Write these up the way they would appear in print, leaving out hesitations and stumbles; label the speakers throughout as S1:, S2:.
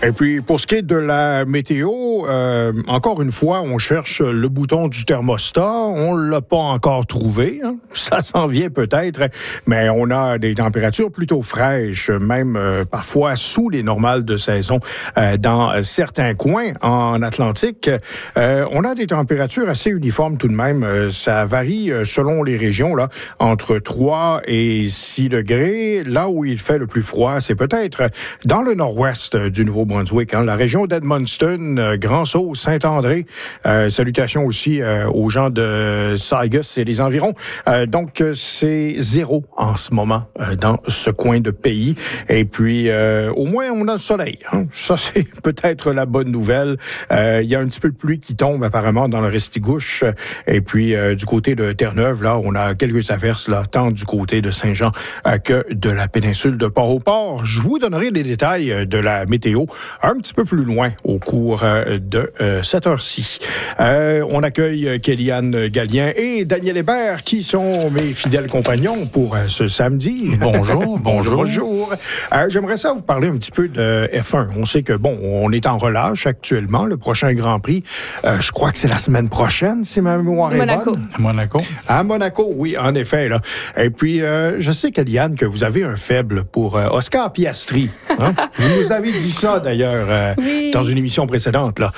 S1: Et puis, pour ce qui est de la météo, encore une fois, on cherche le bouton du thermostat. On l'a pas encore trouvé. Hein. Ça s'en vient peut-être, mais on a des températures plutôt fraîches, même parfois sous les normales de saison dans certains coins en Atlantique. On a des températures assez uniformes tout de même. Ça varie selon les régions, là, entre 3 et 6 degrés. Là où il fait le plus froid, c'est peut-être dans le nord-ouest du Nouveau-Brunswick, hein, la région d'Edmundston, Grand-Sault, Saint-André. Salutations aussi aux gens de Saugus et les environs. Donc, c'est 0 en ce moment dans ce coin de pays. Et puis, au moins, on a le soleil. Hein. Ça, c'est peut-être la bonne nouvelle. Il y a un petit peu de pluie qui tombe apparemment dans le Restigouche. Et puis, du côté de Terre-Neuve, là, on a quelques averses, là, tant du côté de Saint-Jean que de la péninsule de Port-au-Port. Je vous donnerai les détails de la météo un petit peu plus loin au cours de cette heure-ci. On accueille Kéliane Gallien et Daniel Hébert qui sont mes fidèles compagnons pour ce samedi.
S2: Bonjour.
S1: Bonjour. J'aimerais ça vous parler un petit peu de F1. On sait que, bon, on est en relâche actuellement. Le prochain Grand Prix, je crois que c'est la semaine prochaine, si ma mémoire est bonne.
S2: Monaco.
S1: À Monaco, oui, en effet. Là. Et puis, je sais, Kéliane, que vous avez un faible pour Oscar Piastri. Hein? Vous nous avez dit ça, d'ailleurs,
S3: oui.
S1: Dans une émission précédente. Là.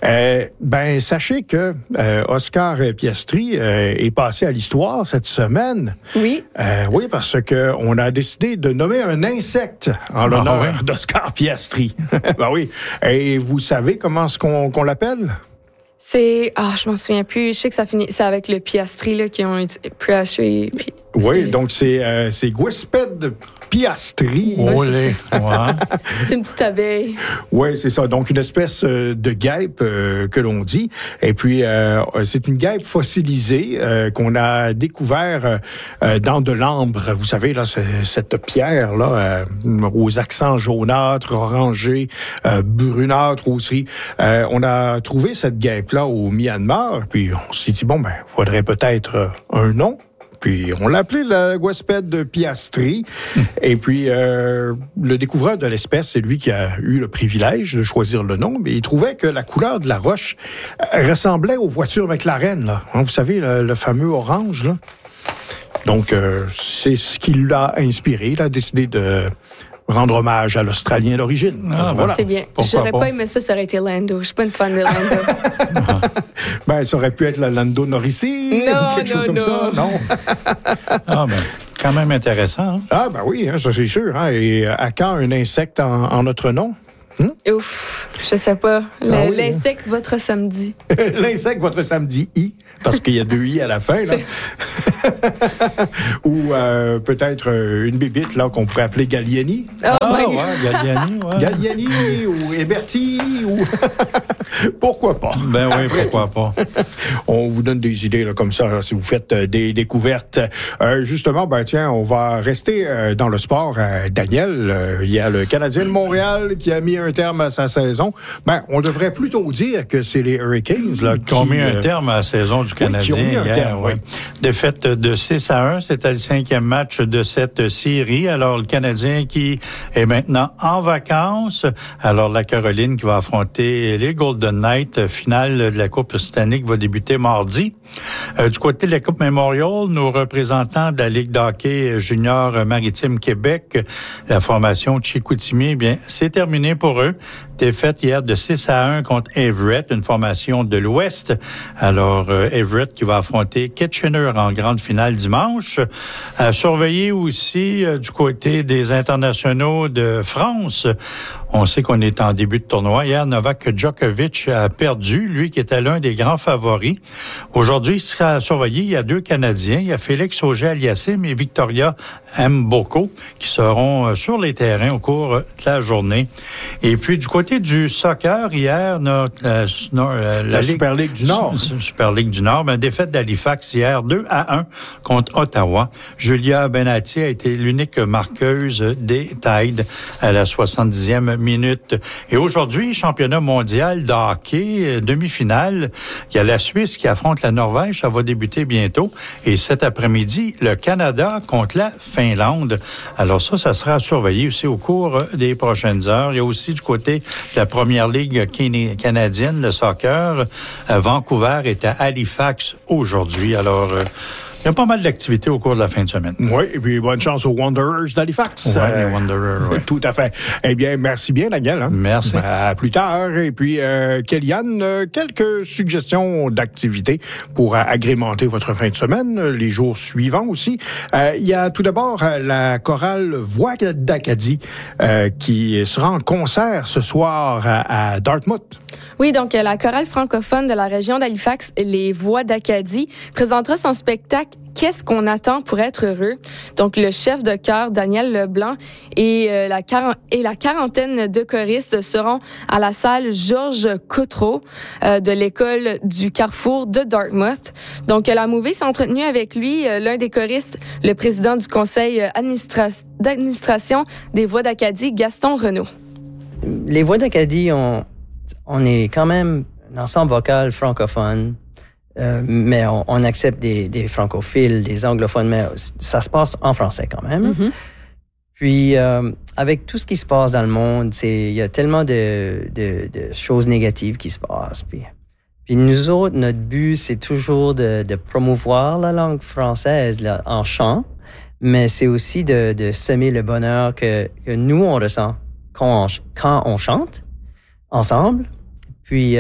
S1: Sachez que Oscar Piastri est passé à l'histoire cette semaine.
S3: Oui.
S1: Oui, parce que on a décidé de nommer un insecte en l'honneur d'Oscar Piastri. Ben oui. Et vous savez comment est-ce qu'on l'appelle?
S3: C'est... je m'en souviens plus. Je sais que ça finit... C'est avec le Piastri, là, qui ont... Piastri...
S1: Oui, donc c'est Gwisped Piastri.
S2: Olé. Ouais.
S3: C'est une petite abeille.
S1: Oui, c'est ça. Donc, une espèce de guêpe que l'on dit. Et puis, c'est une guêpe fossilisée qu'on a découvert dans de l'ambre. Vous savez, là, cette pierre-là, aux accents jaunâtres, orangés, brunâtres aussi. On a trouvé cette guêpe-là au Myanmar. Puis, on s'est dit, bon, faudrait peut-être un nom. Puis, on l'a appelé le Gwisped Piastri. Et puis, le découvreur de l'espèce, c'est lui qui a eu le privilège de choisir le nom. Mais il trouvait que la couleur de la roche ressemblait aux voitures McLaren, là. Hein, vous savez, le fameux orange, là. Donc, c'est ce qui l'a inspiré. Il a décidé de rendre hommage à l'Australien d'origine.
S3: Voilà. C'est bien. J'aurais pas aimé ça aurait été Lando. Je suis pas une fan de Lando.
S1: Ça aurait pu être la Lando Norrissi ou quelque chose comme ça. Non.
S2: Quand même intéressant. Hein?
S1: Oui, hein, ça c'est sûr. Hein. Et à quand un insecte en notre nom?
S3: Ouf, je sais pas. L'insecte, votre samedi.
S1: L'insecte, votre samedi, I. Parce qu'il y a 2 I à la fin, là. Ou peut-être une bébite, là, qu'on pourrait appeler Gallieni.
S2: Gallieni, ouais.
S1: Gallieni ou Héberti, ou... Pourquoi pas?
S2: Pourquoi pas?
S1: On vous donne des idées, là, comme ça, là, si vous faites des découvertes. Justement, on va rester dans le sport. Daniel, il y a le Canadien de Montréal qui a mis un terme à sa saison. On devrait plutôt dire que c'est les Hurricanes, là,
S2: qui ont mis un terme à la saison du Canadien hier. Défaite de 6-1, c'était le 5e match de cette série. Alors, le Canadien qui est maintenant en vacances. Alors, la Caroline qui va affronter les Golden Knights. Finale de la Coupe Stanley qui va débuter mardi. Du côté de la Coupe Memorial, nos représentants de la Ligue de hockey junior maritime Québec, la formation Chicoutimi, c'est terminé pour eux. Défaite hier de 6-1 contre Everett, une formation de l'Ouest. Alors, Everett qui va affronter Kitchener en grande finale dimanche. À surveiller aussi du côté des internationaux de France. On sait qu'on est en début de tournoi. Hier, Novak Djokovic a perdu, lui qui était l'un des grands favoris. Aujourd'hui, il sera surveillé. Il y a 2 Canadiens. Il y a Félix Auger-Aliassime et Victoria Mboko qui seront sur les terrains au cours de la journée. Et puis, du côté du soccer, hier, la
S1: Super Ligue du Nord.
S2: Super Ligue du Nord. Défaite d'Halifax hier, 2-1 contre Ottawa. Julia Benatti a été l'unique marqueuse des Tides à la 70e minute. Et aujourd'hui, championnat mondial de hockey, demi-finale. Il y a la Suisse qui affronte la Norvège. Ça va débuter bientôt. Et cet après-midi, le Canada contre la Finlande. Alors ça sera à surveiller aussi au cours des prochaines heures. Il y a aussi du côté de la Première Ligue canadienne, le soccer. Vancouver est à Halifax aujourd'hui. Alors, il y a pas mal d'activités au cours de la fin de semaine.
S1: Oui, et puis bonne chance aux Wanderers d'Halifax.
S2: Oui, les Wanderers, oui.
S1: Tout à fait. Eh bien, merci bien, Daniel. Hein?
S2: Merci.
S1: À plus tard. Et puis, Kellyanne, quelques suggestions d'activités pour agrémenter votre fin de semaine, les jours suivants aussi. Il y a tout d'abord la chorale Voix d'Acadie qui sera en concert ce soir à Dartmouth.
S3: Oui, donc la chorale francophone de la région d'Halifax, les Voix d'Acadie, présentera son spectacle Qu'est-ce qu'on attend pour être heureux? Donc, le chef de chœur, Daniel Leblanc, et la quarantaine de choristes seront à la salle Georges Coutreau de l'école du Carrefour de Dartmouth. Donc, la Mouvée s'est entretenue avec lui, l'un des choristes, le président du conseil d'administration des Voix d'Acadie, Gaston Renaud.
S4: Les Voix d'Acadie, on est quand même un ensemble vocal francophone. Mais on accepte des francophiles, des anglophones, mais ça se passe en français quand même. Mm-hmm. Puis, avec tout ce qui se passe dans le monde, il y a tellement de choses négatives qui se passent. Puis nous autres, notre but, c'est toujours de promouvoir la langue française là, en chant, mais c'est aussi de semer le bonheur que nous, on ressent quand on chante ensemble. Puis,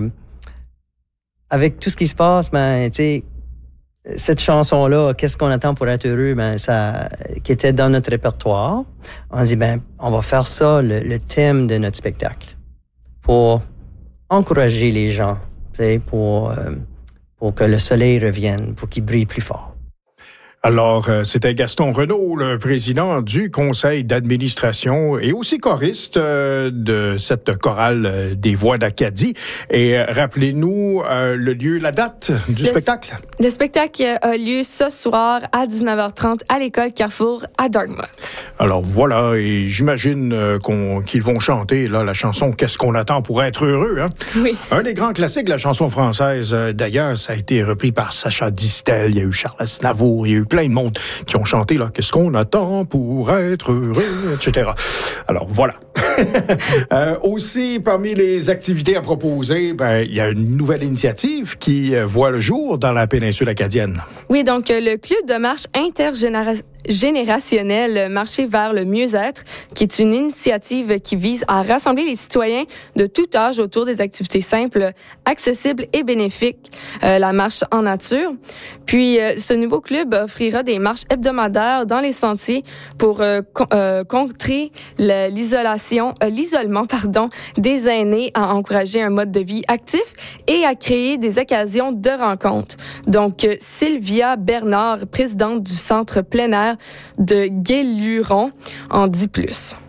S4: avec tout ce qui se passe, ben, tu sais, cette chanson-là, Qu'est-ce qu'on attend pour être heureux, ben, qui était dans notre répertoire, on dit, ben, on va faire ça, le thème de notre spectacle, pour encourager les gens, tu sais, pour que le soleil revienne, pour qu'il brille plus fort.
S1: Alors, c'était Gaston Renaud, le président du conseil d'administration et aussi choriste de cette chorale des Voix d'Acadie. Et rappelez-nous le lieu, la date du spectacle.
S3: Le spectacle a lieu ce soir à 19h30 à l'école Carrefour à Dartmouth.
S1: Alors voilà, et j'imagine qu'ils vont chanter là, la chanson « Qu'est-ce qu'on attend pour être heureux ». Hein?
S3: Oui.
S1: Un des grands classiques de la chanson française. D'ailleurs, ça a été repris par Sacha Distel, il y a eu Charles Aznavour, il y a eu plein de monde qui ont chanté là, qu'est-ce qu'on attend pour être heureux, etc. Alors voilà. Aussi, parmi les activités à proposer, ben, il y a une nouvelle initiative qui voit le jour dans la péninsule acadienne.
S3: Oui, donc le club de marche intergénérationnel Marcher vers le mieux-être, qui est une initiative qui vise à rassembler les citoyens de tout âge autour des activités simples, accessibles et bénéfiques, la marche en nature. Puis, ce nouveau club offrira des marches hebdomadaires dans les sentiers pour contrer l'isolement des aînés, à encourager un mode de vie actif et à créer des occasions de rencontres. Donc, Sylvia Bernard, présidente du centre plein air de Guéluron, en dit plus.